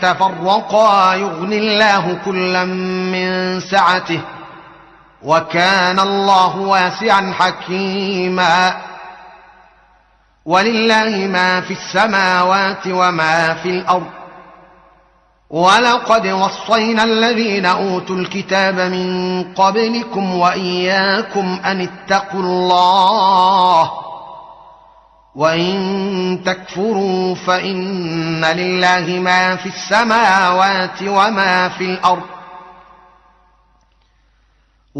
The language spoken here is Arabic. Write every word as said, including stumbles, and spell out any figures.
تفرقا يغني الله كلا من سعته وكان الله واسعا حكيما. ولله ما في السماوات وما في الأرض ولقد وصينا الذين أوتوا الكتاب من قبلكم وإياكم أن اتقوا الله وإن تكفروا فإن لله ما في السماوات وما في الأرض